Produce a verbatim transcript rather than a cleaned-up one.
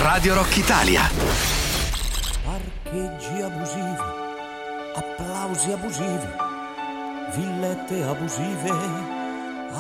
Radio Rock Italia. Parcheggi abusivi, applausi abusivi, villette abusive,